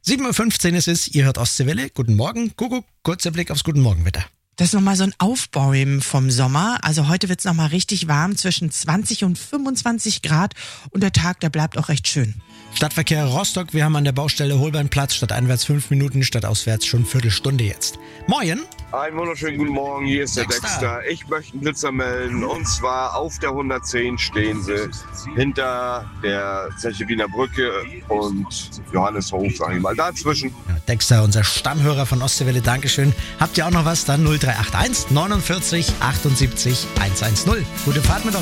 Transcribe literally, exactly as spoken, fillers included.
sieben Uhr fünfzehn ist es, ihr hört Ostseewelle. Guten Morgen, Kuckuck, kurzer Blick aufs Guten Morgenwetter. Das ist nochmal so ein Aufbäumen vom Sommer. Also heute wird's nochmal richtig warm, zwischen zwanzig und fünfundzwanzig Grad. Und der Tag, der bleibt auch recht schön. Stadtverkehr Rostock, wir haben an der Baustelle Holbeinplatz statt einwärts fünf Minuten, statt auswärts schon Viertelstunde jetzt. Moin! Einen wunderschönen guten Morgen, hier ist der Dexter. Dexter. Ich möchte einen Blitzer melden und zwar auf der hundertzehn stehen sie hinter der Zeche Wiener Brücke und Johanneshof, sag ich mal, dazwischen. Ja, Dexter, unser Stammhörer von Ostseewelle, Dankeschön. Habt ihr auch noch was? Dann null drei acht eins neunundvierzig achtundsiebzig hundertzehn. Gute Fahrt mit